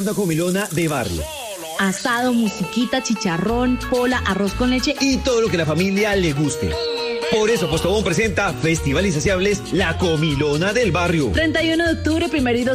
Una comilona de barrio. Asado, musiquita, chicharrón, pola, arroz con leche y todo lo que a la familia le guste. Por eso Postobón presenta Festival Insaciables, la comilona del barrio. 31 de octubre, 1 y 2